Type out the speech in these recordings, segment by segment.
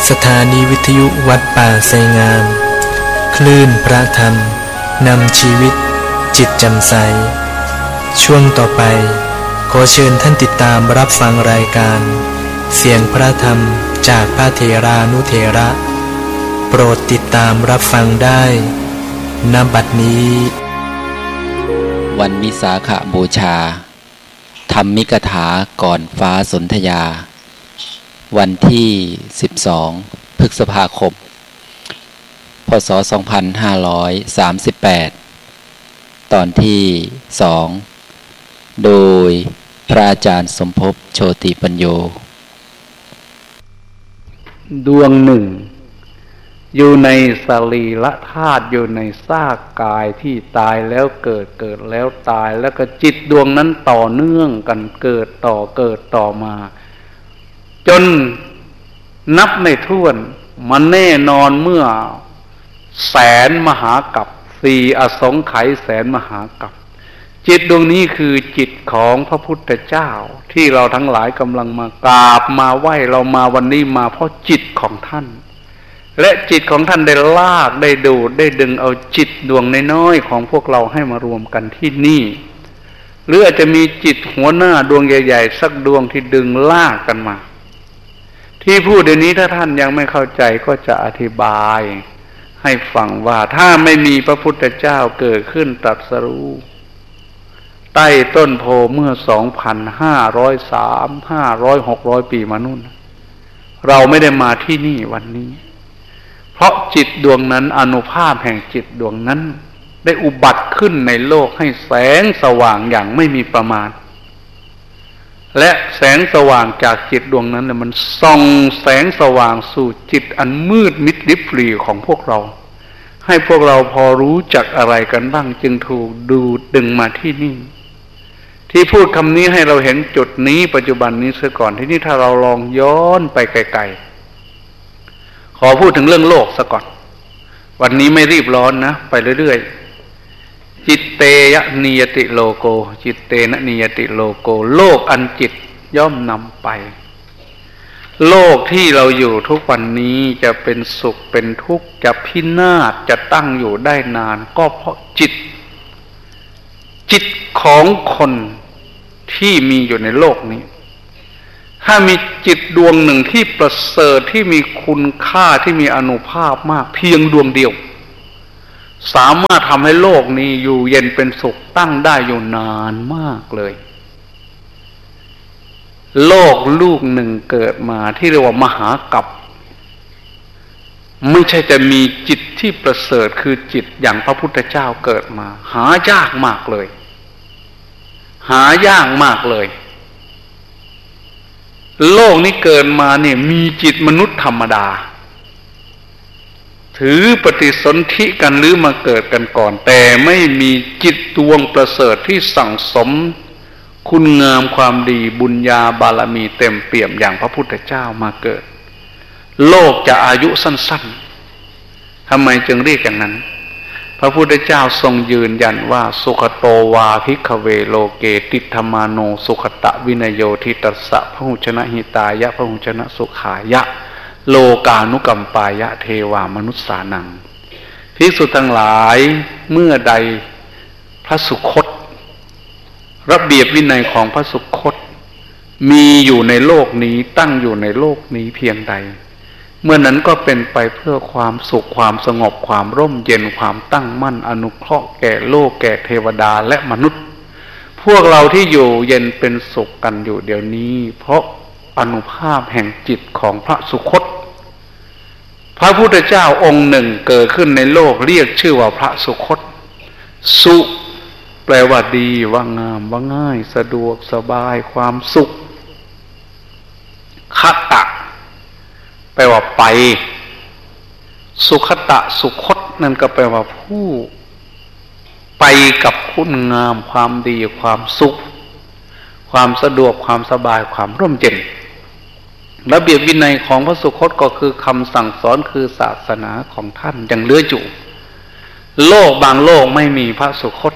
สถานีวิทยุวัดป่าไทรงามคลื่นพระธรรมนำชีวิตจิตแจ่มใสช่วงต่อไปขอเชิญท่านติดตามรับฟังรายการเสียงพระธรรมจากพระเถรานุเถระโปรดติดตามรับฟังได้ณ บัดนี้วันวิสาขบูชาธรรมิกถาก่อนฟ้าสนธยาวันที่12พฤษภาคมพ.ศ. 2538ตอนที่2โดยพระอาจารย์สมภพโชติปัญโยดวงหนึ่งอยู่ในสรีระธาตุอยู่ในซากกายที่ตายแล้วเกิดแล้วตายแล้วก็จิตดวงนั้นต่อเนื่องกันเกิดต่อมาจนนับไม่ถ้วนมันแน่นอนเมื่อแสนมหากัปสี่อสงไขยแสนมหากัปจิตดวงนี้คือจิตของพระพุทธเจ้าที่เราทั้งหลายกำลังมากราบมาไหว้เรามาวันนี้มาเพราะจิตของท่านและจิตของท่านได้ลากได้ดูดได้ดึงเอาจิตดวงน้อยๆของพวกเราให้มารวมกันที่นี่หรืออาจจะมีจิตหัวหน้าดวงใหญ่ๆสักดวงที่ดึงลากกันมาที่พูดเดี๋ยวนี้ถ้าท่านยังไม่เข้าใจก็จะอธิบายให้ฟังว่าถ้าไม่มีพระพุทธเจ้าเกิดขึ้นตรัสรู้ใต้ต้นโพเมื่อ 2,503 500 600 ปีมานู่นเราไม่ได้มาที่นี่วันนี้เพราะจิตดวงนั้นอานุภาพแห่งจิตดวงนั้นได้อุบัติขึ้นในโลกให้แสงสว่างอย่างไม่มีประมาณและแสงสว่างจากจิตดวงนั้นเนี่ยมันส่องแสงสว่างสู่จิตอันมืดมิดลิบหรี่ของพวกเราให้พวกเราพอรู้จักอะไรกันบ้างจึงถูกดูดดึงมาที่นี่ที่พูดคำนี้ให้เราเห็นจุดนี้ปัจจุบันนี้ซะก่อนที่นี่ถ้าเราลองย้อนไปไกลๆขอพูดถึงเรื่องโลกซะก่อนวันนี้ไม่รีบร้อนนะไปเรื่อยๆจิตเตยะนิยติโลโกจิตเตนะนิยติโลโกโลกอันจิตย่อมนำไปโลกที่เราอยู่ทุกวันนี้จะเป็นสุขเป็นทุกข์จะพินาศจะตั้งอยู่ได้นานก็เพราะจิตของคนที่มีอยู่ในโลกนี้ถ้ามีจิตดวงหนึ่งที่ประเสริฐที่มีคุณค่าที่มีอานุภาพมากเพียงดวงเดียวสามารถทำให้โลกนี้อยู่เย็นเป็นสุขตั้งได้อยู่นานมากเลยโลกลูกหนึ่งเกิดมาที่เรียกว่ามหากัปไม่ใช่จะมีจิตที่ประเสริฐคือจิตอย่างพระพุทธเจ้าเกิดมาหายากมากเลยหายากมากเลยโลกนี้เกิดมาเนี่ยมีจิตมนุษย์ธรรมดาถือปฏิสนธิกันหรือมาเกิดกันก่อนแต่ไม่มีจิตดวงประเสริฐที่สั่งสมคุณงามความดีบุญญาบารมีเต็มเปี่ยมอย่างพระพุทธเจ้ามาเกิดโลกจะอายุสั้นๆทำไมจึงเรียกอย่างนั้นพระพุทธเจ้าทรงยืนยันว่าสุขโตวาภิกขเวโลเกติธรรมาโนสุขตะวินโยทิตัสสะพหุชนะหิตายะพหุชนะสุขายะโลกานุกัมปายะเทวามนุสสานังภิกษุทั้งหลายเมื่อใดพระสุคตระเบียบวินัยของพระสุคตมีอยู่ในโลกนี้ตั้งอยู่ในโลกนี้เพียงใดเมื่อนั้นก็เป็นไปเพื่อความสุขความสงบความร่มเย็นความตั้งมั่นอนุเคราะห์แก่โลกแก่เทวดาและมนุษย์พวกเราที่อยู่เย็นเป็นสุขกันอยู่เดี๋ยวนี้เพราะอานุภาพแห่งจิตของพระสุคตพระพุทธเจ้าองค์หนึ่งเกิดขึ้นในโลกเรียกชื่อว่าพระสุคตสุแปลว่าดีว่างามว่าง่ายสะดวกสบายความสุขคตะแปลว่าไปสุขตะสุคตนั่นก็แปลว่าผู้ไปกับคุณงามความดีความสุขความสะดวกความสบายความร่มเย็นระเบียบวินัยของพระสุคตก็คือคำสั่งสอนคือศาสนาของท่านยังเหลืออยู่โลกบางโลกไม่มีพระสุคต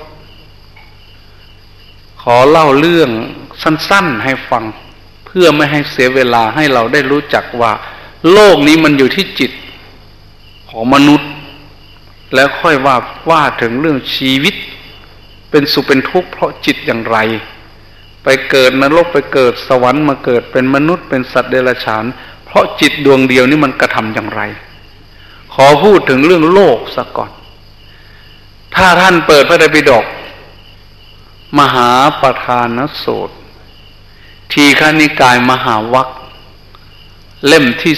ขอเล่าเรื่องสั้นๆให้ฟังเพื่อไม่ให้เสียเวลาให้เราได้รู้จักว่าโลกนี้มันอยู่ที่จิตของมนุษย์แล้วค่อยว่าถึงเรื่องชีวิตเป็นสุขเป็นทุกข์เพราะจิตอย่างไรไปเกิดนรกไปเกิดสวรรค์มาเกิดเป็นมนุษย์เป็นสัตว์เดรัจฉานเพราะจิตดวงเดียวนี้มันกระทำอย่างไรขอพูดถึงเรื่องโลกซะก่อนถ้าท่านเปิดพระไตรปิฎกมหาประธานสูตรทีฆนิกายมหาวรรคเล่มที่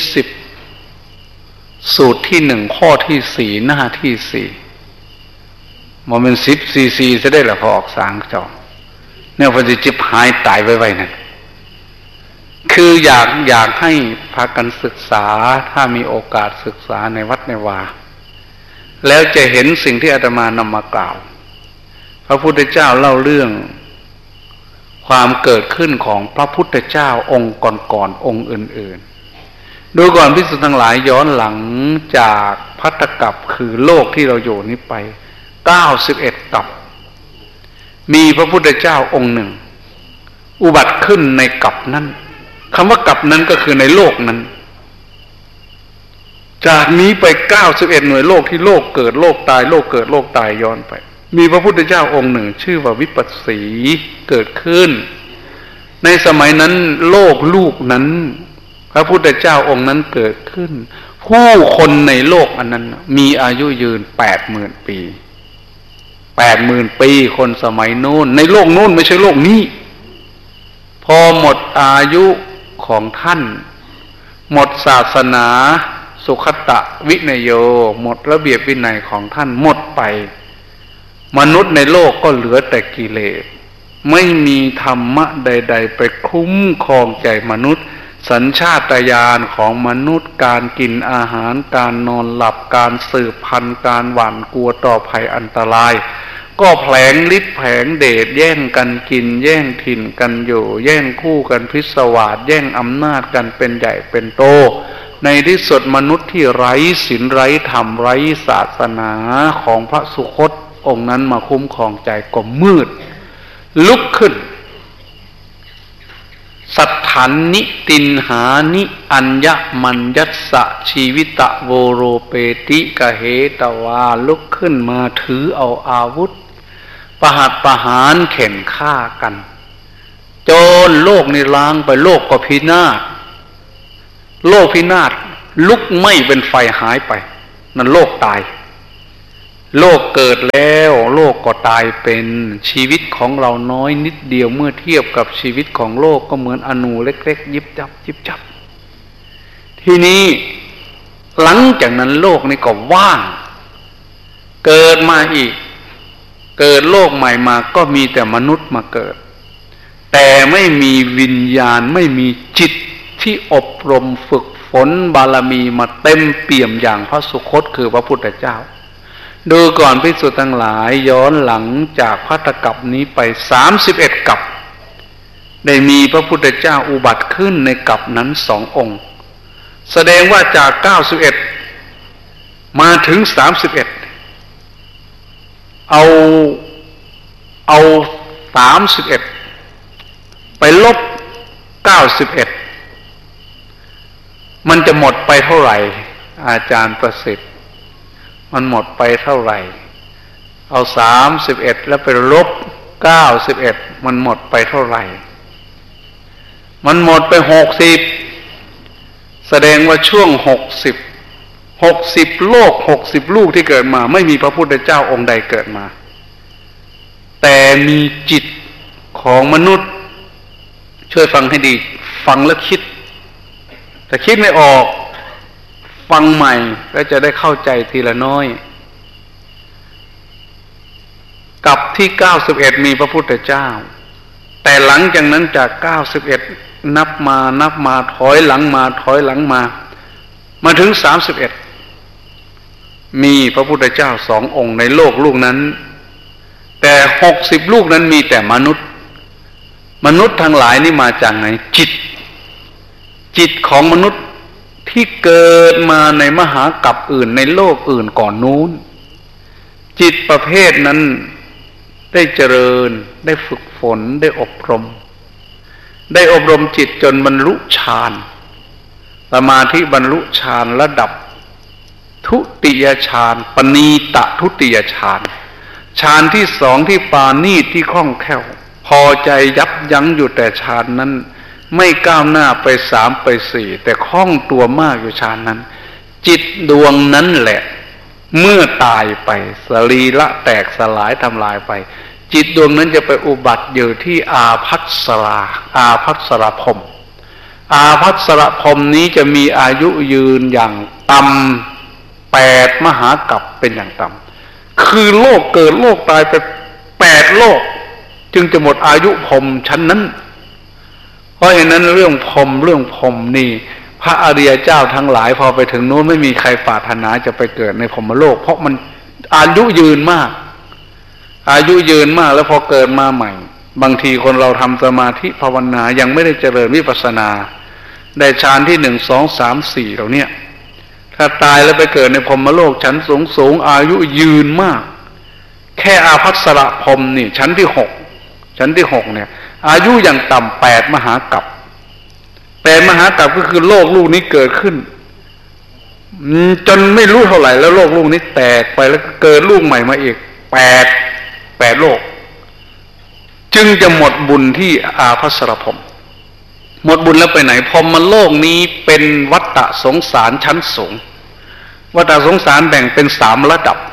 10สูตรที่1ข้อที่4หน้าที่4มันเป็น10 จะได้ละพอออกสางจอเนี่ยพอจะจิบหายตายไว้นั่นคืออยากให้พากันศึกษาถ้ามีโอกาสศึกษาในวัดในวาแล้วจะเห็นสิ่งที่อาตมานำมากล่าวพระพุทธเจ้าเล่าเรื่องความเกิดขึ้นของพระพุทธเจ้าองค์ก่อนองค์อื่นๆดูก่อนภิกษุทั้งหลายย้อนหลังจากภัตตกัปคือโลกที่เราอยู่นี้ไป91กัปมีพระพุทธเจ้าองค์หนึ่งอุบัติขึ้นในกัปนั้นคำว่ากัปนั้นก็คือในโลกนั้นจากนี้ไป91หน่วยโลกที่โลกเกิดโลกตายโลกเกิดโลกตายย้อนไปมีพระพุทธเจ้าองค์หนึ่งชื่อว่าวิปัสสีเกิดขึ้นในสมัยนั้นโลกลูกนั้นพระพุทธเจ้าองค์นั้นเกิดขึ้นผู้คนในโลกอันนั้นมีอายุยืน 80,000 ปี80,000 ปีคนสมัยโน้นในโลกโน้นไม่ใช่โลกนี้พอหมดอายุของท่านหมดศาสนาสุขตะวินัยโยหมดระเบียบวินัยของท่านหมดไปมนุษย์ในโลกก็เหลือแต่กิเลสไม่มีธรรมะใดๆไปคุ้มครองใจมนุษย์สัญชาตญาณของมนุษย์การกินอาหารการนอนหลับการสืบพันธุ์การหวั่นกลัวต่อภัยอันตรายก็แผลงฤทธิ์แผลงเดชแย่งกันกินแย่งถิ่นกันอยู่แย่งคู่กันพิศวาสแย่งอำนาจกันเป็นใหญ่เป็นโตในที่สุดมนุษย์ที่ไร้ศีลไร้ธรรมไร้ศาสนาของพระสุคตองค์นั้นมาคุ้มครองใจก็มืดลุกขึ้นสัทธันนิตินหานิอัญญมัญญัสสะชีวิตะโวโรเปติกะเหตวาลุกขึ้นมาถือเอาอาวุธประหัตประหารเข็นฆ่ากันจนโลกนี้ล้างไปโลกก็พินาศโลกพินาศลุกไหม้เป็นไฟหายไปนั่นโลกตายโลกเกิดแล้วโลกก็ตายเป็นชีวิตของเราน้อยนิดเดียวเมื่อเทียบกับชีวิตของโลกก็เหมือนอนูเล็กๆยิบจับยิบจับทีนี้หลังจากนั้นโลกนี้ก็ว่างเกิดมาอีกเกิดโลกใหม่มาก็มีแต่มนุษย์มาเกิดแต่ไม่มีวิญญาณไม่มีจิตที่อบรมฝึกฝนบารมีมาเต็มเปี่ยมอย่างพระสุคตคือพระพุทธเจ้าดูก่อนภิกษุทั้งหลายย้อนหลังจากภัตตกัปนี้ไป31กัปได้มีพระพุทธเจ้าอุบัติขึ้นในกัปนั้น2 องค์แสดงว่าจาก91มาถึง31เอา31ไปลบ91มันจะหมดไปเท่าไหร่อาจารย์ประสิทธิ์มันหมดไปเท่าไหร่เอา31แล้วไปลบ91มันหมดไปเท่าไหร่มันหมดไป60แสดงว่าช่วง60โลก60ลูกที่เกิดมาไม่มีพระพุทธเจ้าองค์ใดเกิดมาแต่มีจิตของมนุษย์ช่วยฟังให้ดีฟังแล้วคิดแต่คิดไม่ออกฟังใหม่แล้วจะได้เข้าใจทีละน้อยกับที่91มีพระพุทธเจ้าแต่หลังจากนั้นจาก91นับมาถอยหลังมาถึง31มีพระพุทธเจ้า2 องค์ในโลกลูกนั้นแต่60ลูกนั้นมีแต่มนุษย์ทั้งหลายนี่มาจากไหนจิตของมนุษย์ที่เกิดมาในมหากัปอื่นในโลกอื่นก่อนนู้นจิตประเภทนั้นได้เจริญได้ฝึกฝนได้อบรมจิตจนบรรลุฌานสมาธิบรรลุฌานระดับทุติยฌานปณีตทุติยฌานฌานที่สองที่ปาณีตที่คล่องแคล่วพอใจยับยั้งอยู่แต่ฌานนั้นไม่ก้าวหน้าไปสามไปสี่แต่คล่องตัวมากอยู่ฌานนั้นจิตดวงนั้นแหละเมื่อตายไปสรีระแตกสลายทำลายไปจิตดวงนั้นจะไปอุบัติอยู่ที่อาภัสราพรหมอาภัสรพรหมนี้จะมีอายุยืนอย่างต่ำ8 มหากัปเป็นอย่างต่ำคือโลกเกิดโลกตายไป8 โลกจึงจะหมดอายุพรหมชั้นนั้นเพราะฉะนั้นเรื่องพรหมนี่พระอริยเจ้าทั้งหลายพอไปถึงโน้นไม่มีใครปรารถนาจะไปเกิดในพรหมโลกเพราะมันอายุยืนมากแล้วพอเกิดมาใหม่บางทีคนเราทำสมาธิภาวนายังไม่ได้เจริญวิปัสสนาได้ฌานที่1 2 3 4เหล่านี้ถ้าตายแล้วไปเกิดในพรหมโลกชั้นสูงอายุยืนมากแค่อาภัสรพรหมนี่ชั้นที่6เนี่ยอายุอย่างต่ำ8 มหากัป8 มหากัปก็คือโลกลูกนี้เกิดขึ้นจนไม่รู้เท่าไหร่แล้วโลกลูกนี้แตกไปแล้วเกิดลูกใหม่มาอีก8 โลกจึงจะหมดบุญที่อาภัสรพรหมหมดบุญแล้วไปไหนพรหมโลกนี้เป็นวัฏสงสารชั้นสูงวัฏสงสารแบ่งเป็น3 ระดับ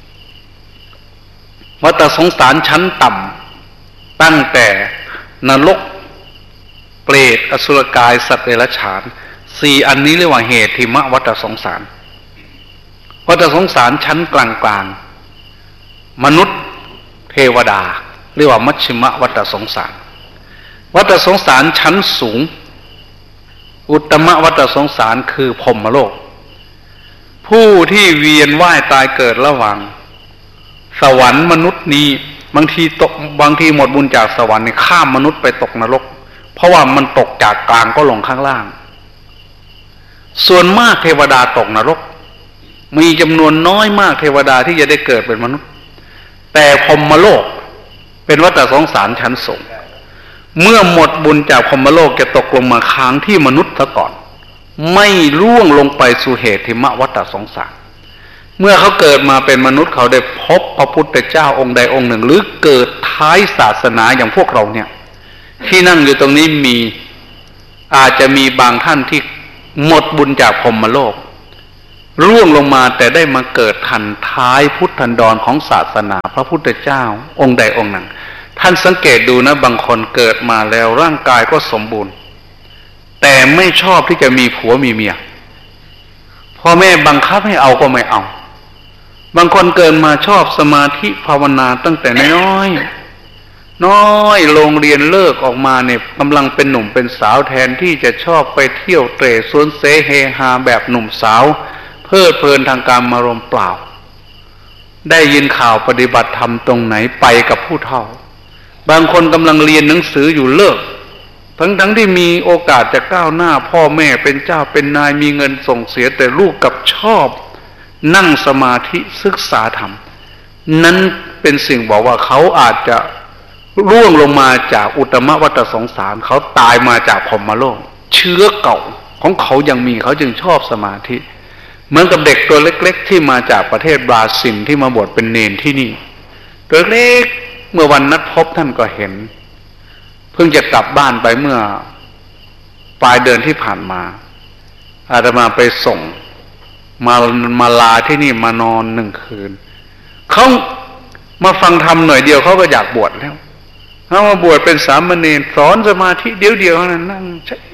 วัฏสงสารชั้นต่ำตั้งแต่นรกเปรตอสุรกายสัตว์เดรัจฉาน4 อันนี้เรียกว่าเหตุทิมวัฏสงสารวัฏสงสารชั้นกลางมนุษย์เทวดาเรียกว่ามัชฌิมวัฏสงสารวัฏสงสารชั้นสูงอุตตมวัฏสงสารคือพรหมโลกผู้ที่เวียนว่ายตายเกิดระหว่างสวรรค์มนุษย์นี้บางทีหมดบุญจากสวรรค์นี่ข้ามมนุษย์ไปตกนรกเพราะว่ามันตกจากกลางก็ลงข้างล่างส่วนมากเทวดาตกนรกมีจำนวนน้อยมากเทวดาที่จะได้เกิดเป็นมนุษย์แต่พรหมโลกเป็นวัฏสงสารชั้นสูงเมื่อหมดบุญจากพรหมโลกจะตกลงมาค้างที่มนุษย์ซะก่อนไม่ร่วงลงไปสู่เหตุทิมวัฏสงสารเมื่อเขาเกิดมาเป็นมนุษย์เขาได้พบพระพุทธเจ้าองค์ใดองค์หนึ่งหรือเกิดท้ายศาสนาอย่างพวกเราเนี่ยที่นั่งอยู่ตรงนี้อาจจะมีบางท่านที่หมดบุญจากพรหมโลกร่วงลงมาแต่ได้มาเกิดทันท้ายพุทธันดรของศาสนาพระพุทธเจ้าองค์ใดองค์หนึ่งท่านสังเกตดูนะบางคนเกิดมาแล้วร่างกายก็สมบูรณ์แต่ไม่ชอบที่จะมีผัวมีเมียพ่อแม่บังคับให้เอาก็ไม่เอาบางคนเกิดมาชอบสมาธิภาวนาตั้งแต่น้อยโรงเรียนเลิกออกมาเนี่ยกำลังเป็นหนุ่มเป็นสาวแทนที่จะชอบไปเที่ยวเตร่สวนเสเฮฮาแบบหนุ่มสาวเพลิดเพลินทางการอารมณ์เปล่าได้ยินข่าวปฏิบัติธรรมตรงไหนไปกับผู้เฒ่าบางคนกำลังเรียนหนังสืออยู่เลิกทั้งที่มีโอกาสจะก้าวหน้าพ่อแม่เป็นเจ้าเป็นนายมีเงินส่งเสียแต่ลูกกับชอบนั่งสมาธิศึกษาธรรมนั้นเป็นสิ่งบอกว่าเขาอาจจะร่วงลงมาจากอุตตมวัฏสงสารเขาตายมาจากพรหมโลกเชื้อเก่าของเขายังมีเขาจึงชอบสมาธิเหมือนกับเด็กตัวเล็กๆที่มาจากประเทศบราซิลที่มาบวชเป็นเณรที่นี่ตัวเล็กเมื่อวันนัดพบท่านก็เห็นเพิ่งจะกลับบ้านไปเมื่อปลายเดือนที่ผ่านมาอาตมาไปส่งมาลาที่นี่มานอน1 คืนเขามาฟังธรรมหน่อยเดียวเขาก็อยากบวชแล้วเขามาบวชเป็นสามเณรสอนสมาธิเดียวๆเท่านั้นนั่งใช่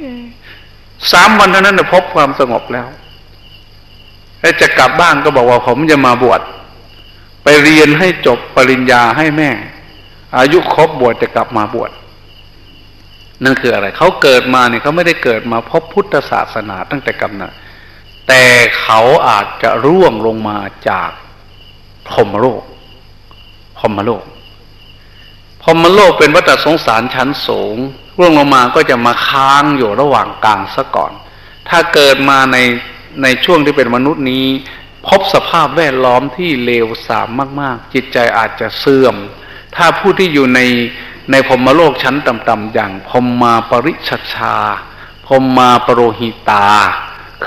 3 วันเท่านั้นพบความสงบแล้วแล้วจะกลับบ้านก็บอกว่าผมจะมาบวชไปเรียนให้จบปริญญาให้แม่อายุครบบวชจะกลับมาบวชนั่นคืออะไรเขาเกิดมาเนี่ยเขาไม่ได้เกิดมาพบพุทธศาสนาตั้งแต่กำเนิดแต่เขาอาจจะร่วงลงมาจากพรหมโลกเป็นวัฏสงสารชั้นสูงร่วงลงมาก็จะมาค้างอยู่ระหว่างกลางซะก่อนถ้าเกิดมาในช่วงที่เป็นมนุษย์นี้พบสภาพแวดล้อมที่เลวทรามมากๆจิตใจอาจจะเสื่อมถ้าผู้ที่อยู่ในพรหมโลกชั้นต่ำๆอย่างพรหมาปริชัชชาพรหมาปโรหิตา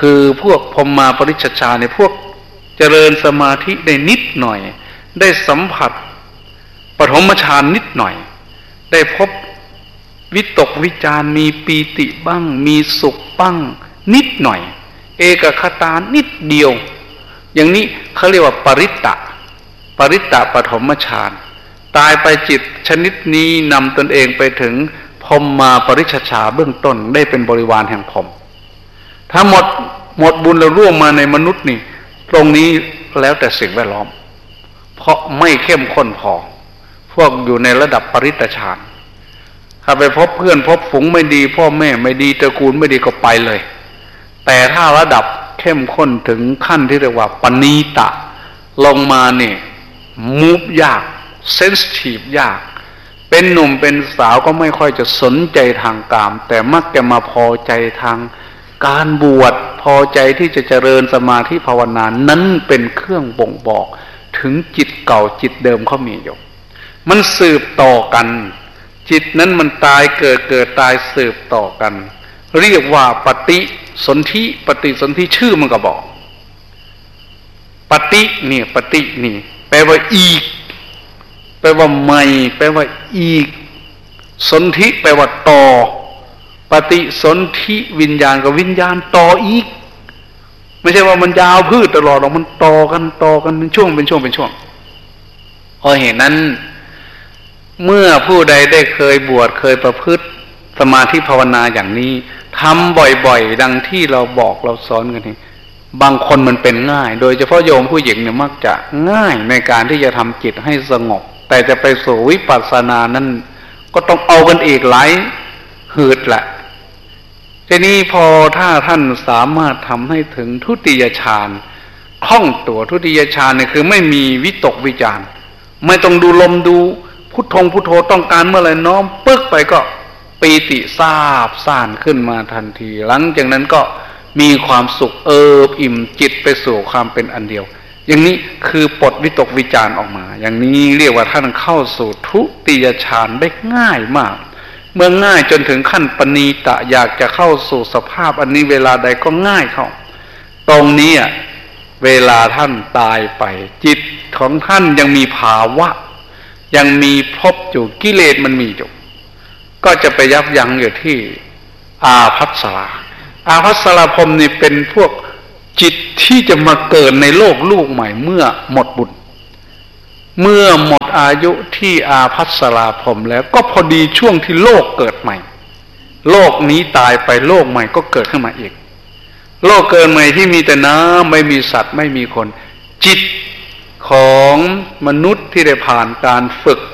คือพวกพรหมาปริชฌานเนี่ยพวกเจริญสมาธิได้นิดหน่อยได้สัมผัสปฐมฌานนิดหน่อยได้พบวิตกวิจารมีปีติบ้างมีสุขบ้างนิดหน่อยเอกคตานิดเดียวอย่างนี้เขาเรียกว่าปริตตะปฐมฌานตายไปจิตชนิดนี้นำตนเองไปถึงพรหมาปริชฌาเบื้องต้นได้เป็นบริวารแห่งพรหมถ้าหมดบุญแล้วร่วงมาในมนุษย์นี่ตรงนี้แล้วแต่สิ่งแวดล้อมเพราะไม่เข้มข้นพอพวกอยู่ในระดับปริตตฌานถ้าไปพบเพื่อนพบฝูงไม่ดีพ่อแม่ไม่ดีตระกูลไม่ดีก็ไปเลยแต่ถ้าระดับเข้มข้นถึงขั้นที่เรียกว่าปณีตะลงมาเนี่ยมูฟยากเซนซิทีฟยากเป็นหนุ่มเป็นสาวก็ไม่ค่อยจะสนใจทางกามแต่มักจะมาพอใจทางการบวชพอใจที่จะเจริญสมาธิภาวนานั้นเป็นเครื่องบ่งบอกถึงจิตเก่าจิตเดิมเขามีอยู่มันสืบต่อกันจิตนั้นมันตายเกิดตายสืบต่อกันเรียกว่าปฏิสนธิชื่อมันก็บอกปฏิเนี่ยปฏินี่แปลว่าอีกแปลว่าใหม่แปลว่าอีกสนธิแปลว่าต่อปฏิสนธิวิญญาณกับวิญญาณต่ออีกไม่ใช่ว่ามันยาวพืชตลอดหรอกมันต่อกันเป็นช่วงเพราะเหตุนั้นเมื่อผู้ใดได้เคยบวชเคยประพฤติสมาธิภาวนาอย่างนี้ทำบ่อยๆดังที่เราบอกเราสอนกันนี่บางคนมันเป็นง่ายโดยเฉพาะโยมผู้หญิงเนี่ยมักจะง่ายในการที่จะทำจิตให้สงบแต่จะไปสู่วิปัสสนานั้นก็ต้องเอากันอีกหลายหืดแหละทีนี้พอถ้าท่านสามารถทำให้ถึงทุติยฌานคล่องตัวทุติยฌานเนี่ยคือไม่มีวิตกวิจารไม่ต้องดูลมดูพุทโธต้องการเมื่อไรน้อมปึ๊กไปก็ปีติซาบซ่านขึ้นมาทันทีหลังจากนั้นก็มีความสุขอิ่มจิตไปสู่ความเป็นอันเดียวอย่างนี้คือปลดวิตกวิจารออกมาอย่างนี้เรียกว่าท่านเข้าสู่ทุติยฌานได้ง่ายมากเมื่อง่ายจนถึงขั้นปณีตะอยากจะเข้าสู่สภาพอันนี้เวลาใดก็ง่ายเข้าตรงนี้เวลาท่านตายไปจิตของท่านยังมีภาวะยังมีภพอยู่กิเลสมันมีอยู่ก็จะไปยับยั้งอยู่ที่อาภัสราพรหมนี่เป็นพวกจิตที่จะมาเกิดในโลกลูกใหม่เมื่อหมดบุญเมื่อหมดอายุที่อาภัสราพรหมแล้วก็พอดีช่วงที่โลกเกิดใหม่โลกนี้ตายไปโลกใหม่ก็เกิดขึ้นมาอีกโลกเกิดใหม่ที่มีแต่น้ำไม่มีสัตว์ไม่มีคนจิตของมนุษย์ที่ได้ผ่านการฝึก